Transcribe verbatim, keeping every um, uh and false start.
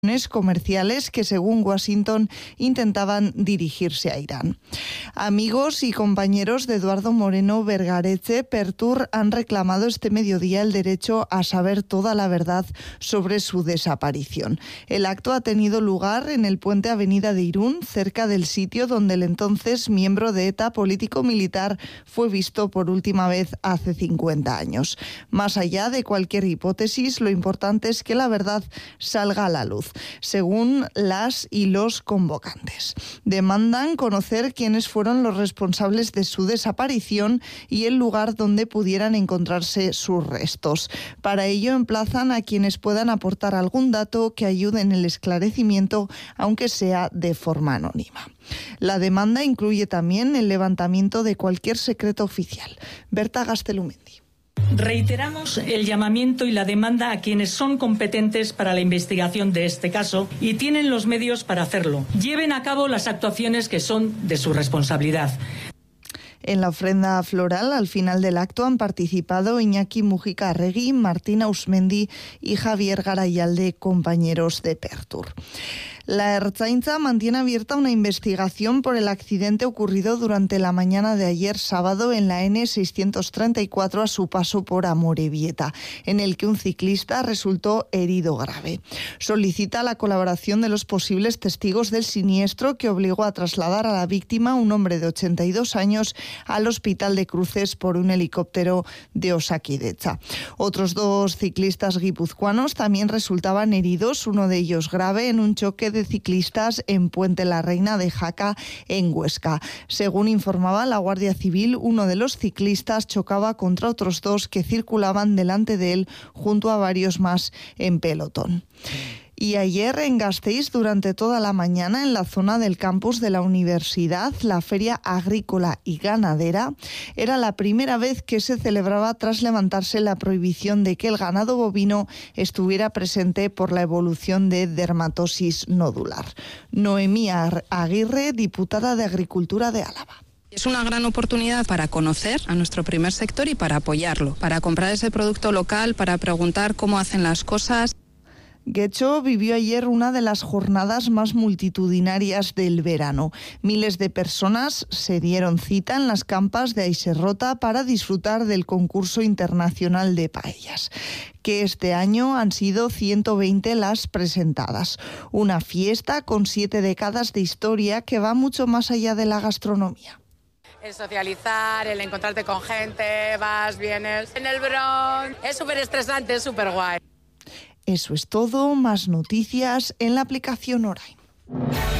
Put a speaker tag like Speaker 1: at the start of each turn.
Speaker 1: comerciales que, según Washington, intentaban dirigirse a Irán. Amigos y compañeros de Eduardo Moreno Vergareche Pertur han reclamado este mediodía el derecho a saber toda la verdad sobre su desaparición. El acto ha tenido lugar en el puente Avenida de Irún, cerca del sitio donde el entonces miembro de ETA político-militar fue visto por última vez hace cincuenta años. Más allá de cualquier hipótesis, lo importante es que la verdad salga a la luz, según las y los convocantes. Demandan conocer quiénes fueron los responsables de su desaparición y el lugar donde pudieran encontrarse sus restos. Para ello emplazan a quienes puedan aportar algún dato que ayude en el esclarecimiento, aunque sea de forma anónima. La demanda incluye también el levantamiento de cualquier secreto oficial. Berta Gastelumendi.
Speaker 2: Reiteramos el llamamiento y la demanda a quienes son competentes para la investigación de este caso y tienen los medios para hacerlo. Lleven a cabo las actuaciones que son de su responsabilidad.
Speaker 1: En la ofrenda floral, al final del acto, han participado Iñaki Mujica Arregui, Martina Usmendi y Javier Garayalde, compañeros de Pertur. La Ertzaintza mantiene abierta una investigación por el accidente ocurrido durante la mañana de ayer sábado en la ene seiscientos treinta y cuatro a su paso por Amorebieta, en el que un ciclista resultó herido grave. Solicita la colaboración de los posibles testigos del siniestro, que obligó a trasladar a la víctima, un hombre de ochenta y dos años, al Hospital de Cruces por un helicóptero de Osakidetza. Otros dos ciclistas guipuzcoanos también resultaban heridos, uno de ellos grave, en un choque de ciclistas en Puente la Reina de Jaca, en Huesca. Según informaba la Guardia Civil, uno de los ciclistas chocaba contra otros dos que circulaban delante de él, junto a varios más en pelotón. Y ayer en Gasteiz, durante toda la mañana, en la zona del campus de la universidad, la Feria Agrícola y Ganadera era la primera vez que se celebraba tras levantarse la prohibición de que el ganado bovino estuviera presente por la evolución de dermatosis nodular. Noemí Aguirre, diputada de Agricultura de Álava.
Speaker 3: Es una gran oportunidad para conocer a nuestro primer sector y para apoyarlo, para comprar ese producto local, para preguntar cómo hacen las cosas.
Speaker 1: Guecho vivió ayer una de las jornadas más multitudinarias del verano. Miles de personas se dieron cita en las campas de Aiserrota para disfrutar del concurso internacional de paellas, que este año han sido ciento veinte las presentadas. Una fiesta con siete décadas de historia que va mucho más allá de la gastronomía.
Speaker 4: El socializar, el encontrarte con gente, vas, vienes en el Bronx. Es súper estresante, es súper guay.
Speaker 1: Eso es todo, más noticias en la aplicación Orain.